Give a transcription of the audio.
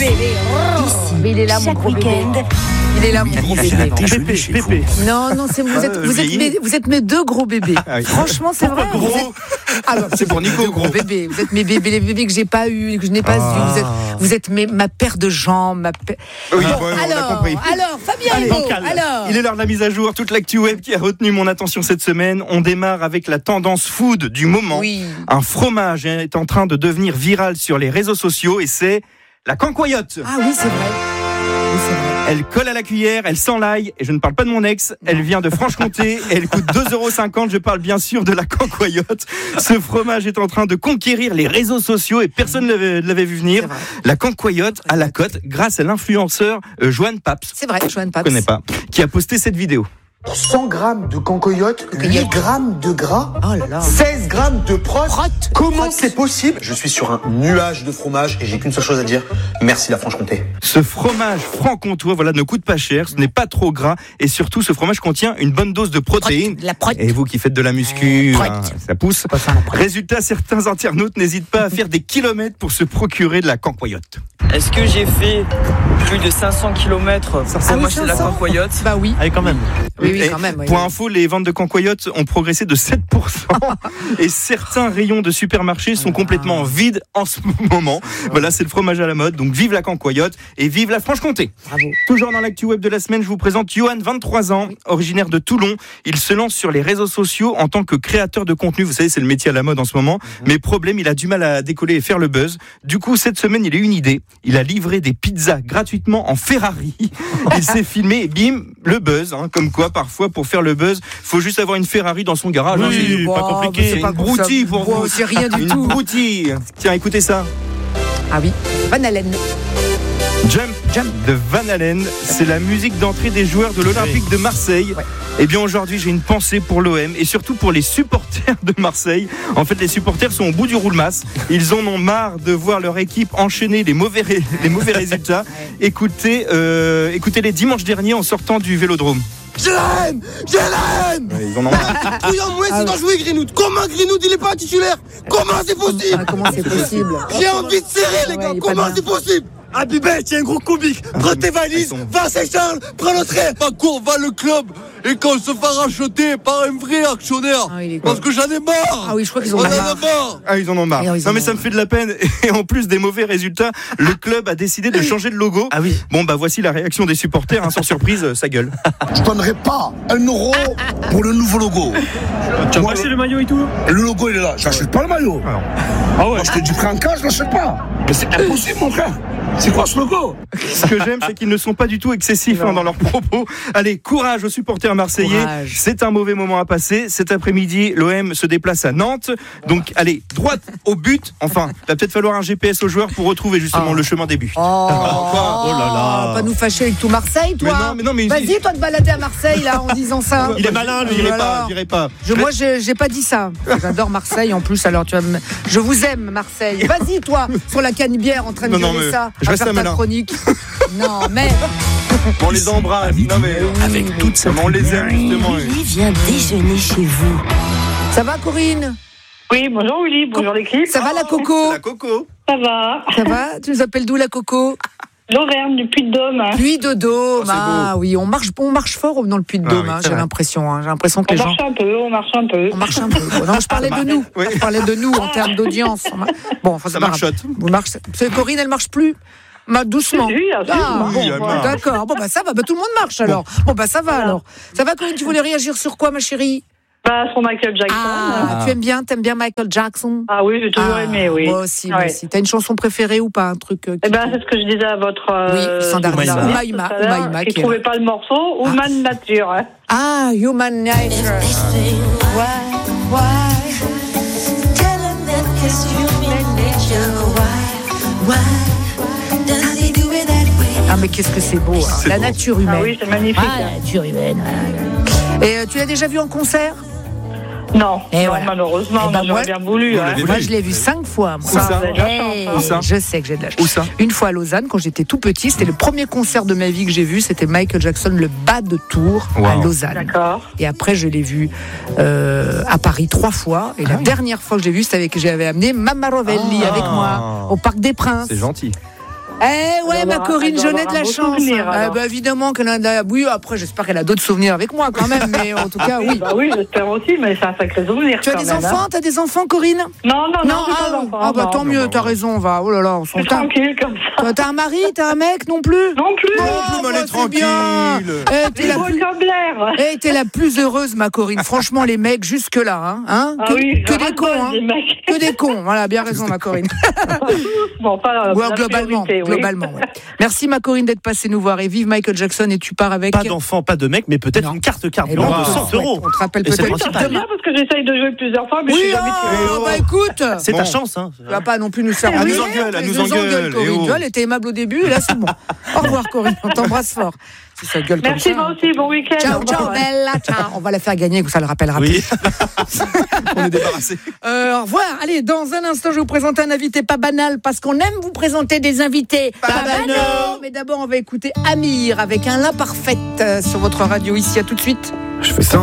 Mais il est là, mon gros bébé. Il est là, mon gros bébé. Pépé. Non, c'est vous êtes mes deux gros bébés. Ah oui. Franchement, c'est vrai. Gros. C'est pour Nico, gros. Bébés. Vous êtes mes bébés, les bébés que j'ai pas eu, que je n'ai pas eu. Vous êtes ma paire de jambes, Oui, Bon, on a compris. alors, Fabien Allez, Hugo, alors. Il est l'heure de la mise à jour. Toute l'actu web qui a retenu mon attention cette semaine. On démarre avec la tendance food du moment. Oui. Un fromage est en train de devenir viral sur les réseaux sociaux et c'est la cancoyote. Ah oui, c'est vrai. Elle colle à la cuillère, elle sent l'ail, et je ne parle pas de mon ex, elle vient de Franche-Comté, et elle coûte 2,50 €, je parle bien sûr de la cancoyote. Ce fromage est en train de conquérir les réseaux sociaux et personne ne l'avait vu venir. La cancoyote à la cote grâce à l'influenceur Joanne Paps. C'est vrai, Joanne Paps. Je ne connais pas, qui a posté cette vidéo. 100 grammes de cancoyote, 8 grammes de gras, Oh là là. 16 grammes de prot. Comment Prot. c'est possible? Je suis sur un nuage de fromage et j'ai qu'une seule chose à dire. Merci la Franche-Comté. Ce fromage franc-comtois, ne coûte pas cher, ce n'est pas trop gras, et surtout ce fromage contient une bonne dose de protéines. La prot. Et vous qui faites de la muscu, Prot. ça pousse. Pas ça, la prot. Résultat, certains internautes n'hésitent pas à faire des kilomètres pour se procurer de la cancoyote. Est-ce que j'ai fait plus de 500 km pour m'acheter de la 500? cancoyote? Bah oui. Allez, quand même. Oui, Et quand même. Oui. Pour info, les ventes de cancoyote ont progressé de 7%. Et certains rayons de supermarchés sont complètement vides en ce moment. Voilà, c'est le fromage à la mode. Donc vive la cancoyote et vive la Franche-Comté. Bravo. Toujours dans l'actu web de la semaine, je vous présente Johan, 23 ans, originaire de Toulon. Il se lance sur les réseaux sociaux en tant que créateur de contenu. Vous savez, c'est le métier à la mode en ce moment. Mais problème, il a du mal à décoller et faire le buzz. Du coup, cette semaine, il a eu une idée. Il a livré des pizzas gratuitement en Ferrari. Il s'est filmé et bim, le buzz. Comme quoi, parfois, pour faire le buzz, faut juste avoir une Ferrari dans son garage. Oui, C'est pas compliqué. c'est pas une broutille pour vous. C'est rien du Une tout. broutille. Tiens, écoutez ça. Ah oui. Van Halen. Jump de Van Halen, c'est la musique d'entrée des joueurs de l'Olympique de Marseille. Ouais. Et bien aujourd'hui, j'ai une pensée pour l'OM et surtout pour les supporters de Marseille. En fait, les supporters sont au bout du roulemas. Ils en ont marre de voir leur équipe enchaîner les mauvais résultats. Écoutez-les dimanche dernier en sortant du Vélodrome. Je l'aime. Ils en ont marre. Couillon, moi, il doit jouer Greenwood. Comment Greenwood, il est pas titulaire? Comment c'est possible? Comment c'est possible? J'ai envie de serrer, les gars. il est pas Comment bien. c'est possible? Abibet, tu es un gros comique. Prends tes valises, va à Saint-Charles, prends le train. Pas court, va le club et qu'on se fera racheter par un vrai actionnaire. Ah, il est Parce que j'en ai marre. Ah oui, je crois qu'ils ont On en marre. a marre. Ah, ils en ont marre. Et ils Non, en mais ont ça me fait de la peine. Et en plus des mauvais résultats, le club a décidé de changer de logo. Ah oui. Bon, voici la réaction des supporters. Sans surprise, ça gueule. Je donnerai pas 1 € pour le nouveau logo. Tu as pas acheté le maillot et tout? Le logo, il est là. J'achète pas le maillot. Ah ouais. Moi, je te dis prends un cas, je l'achète pas. Mais c'est impossible, mon frère. C'est quoi ce logo? Ce que j'aime, c'est qu'ils ne sont pas du tout excessifs dans leurs propos. Allez, courage aux supporters marseillais. Courage. C'est un mauvais moment à passer. Cet après-midi, l'OM se déplace à Nantes. Donc, allez, droite au but. Enfin, il va peut-être falloir un GPS aux joueurs pour retrouver justement le chemin des buts. Oh là là. Pas nous fâcher avec tout Marseille, toi. Mais non, mais Vas-y, toi, te balader à Marseille, là, en disant ça. Il est malin, lui. J'irai pas. Moi, j'ai pas dit ça. J'adore Marseille, en plus, alors tu vois, je vous aime, Marseille. Vas-y, toi, sur la canebière, en train de Non, gueuler mais ça. je à reste faire ta malin. chronique. Non, mais. On les embrasse. Non, mais Avec toute sa on les aime, justement. Willy vient déjeuner chez vous. Ça va, Corinne? Oui, bonjour Willy, bonjour l'équipe. Ça va, la Coco? La Coco. Ça va. Ça va? Tu nous appelles d'où, la Coco? L'Auvergne, du Puy-de-Dôme. Oh, Puy-de-Dôme. c'est Ah oui, on marche fort dans le Puy-de-Dôme, Ah oui, c'est j'ai vrai. l'impression. J'ai l'impression que On les gens. marche un peu. On marche un peu. Non, je parlais de nous. Oui. Je parlais de nous en termes d'audience. Bon, enfin, Ça c'est pas grave. marchote. Vous marchez. C'est Corinne, elle marche plus. Doucement. Oui, absolument. Oui, elle Bon, marche. d'accord. Bon, ça va. Tout le monde marche alors. Bon, ça va alors. Ça va, Corinne, tu voulais réagir sur quoi, ma chérie? Sur Michael Jackson. T'aimes bien Michael Jackson? Ah oui, j'ai toujours aimé, oui. Moi aussi. Ouais. T'as une chanson préférée ou pas? Un truc C'est ce que je disais à votre. Oui, Sandarina. Oumaïma, Oumaïma, qui qui est trouvait là. pas le morceau. Human Nature. Hein. Ah, Human Nature. Why? Tell him that it's human nature. Why does he do it that way? Ah, mais qu'est-ce que c'est beau, hein. La nature humaine. Ah oui, c'est magnifique. La nature humaine. Et tu l'as déjà vu en concert? Non, Et non, voilà. malheureusement, Eh ben, j'aurais moi- bien voulu. Hein. Moi, je l'ai vu 5 fois. Moi. Où ça Vous avez de la chance, hein. Où ça Je sais que j'ai de la chance. Où ça Une fois à Lausanne, quand j'étais tout petit, c'était le premier concert de ma vie que j'ai vu. C'était Michael Jackson, le bas de Tours, à Wow. Lausanne. D'accord. Et après, je l'ai vu à Paris 3 fois. Et la dernière fois que j'ai vu, c'était avec j'avais amené Mamma Rovelli avec moi au Parc des Princes. C'est gentil. Ouais, ma Corinne doit Jeunet de avoir la un beau chance. souvenir, alors. Bah, évidemment qu'elle en a. Oui, après, j'espère qu'elle a d'autres souvenirs avec moi quand même, mais en tout cas, oui. Bah oui, j'espère aussi, mais c'est un sacré souvenir. Tu as quand des même, enfants hein. T'as des enfants, Corinne? Non, j'ai pas d'enfants. Ah, bah non. tant mieux, t'as raison, va. Oh là là, on s'en C'est tranquille comme ça. Toi, t'as un mari, t'as un mec non plus? Non plus. Non plus, mais elle est c'est tranquille. bien. T'es la Beau plus... comme l'air. T'es la plus heureuse, ma Corinne. Franchement, les mecs, jusque-là, hein. Ah oui, que je des cons, hein. des mecs. Que des cons. Voilà, bien raison, ma Corinne. Bon, pas Ouais, la globalement, priorité, oui. globalement. Ouais. Merci, ma Corinne, d'être passée nous voir. Et vive Michael Jackson, et tu pars avec. Pas d'enfant, pas de mec, mais peut-être Non. une carte Et carburant bon, de 100 euros. On te rappelle Et c'est peut-être. le Ça principal. serait bien parce que j'essaye de jouer plusieurs fois, mais je Oui, suis jamais bah écoute. C'est ta Bon. chance, hein. Tu vas pas non plus nous faire Elle nous engueuler, engueule, elle nous nous engueule, Corinne. eh oh. Tu vois, elle était aimable au début, et là, c'est bon. Au revoir, Corinne. On t'embrasse fort. Si ça gueule Merci, comme ça. moi aussi, bon week-end. Ciao, Au ciao, revoir. bella, ciao. On va la faire gagner, ça le rappellera Oui. On est débarrassé. Au revoir. Allez, dans un instant, je vais vous présenter un invité pas banal parce qu'on aime vous présenter des invités pas banaux. Mais d'abord, on va écouter Amir avec un l'imparfaite sur votre radio ici. À tout de suite. Je fais ça.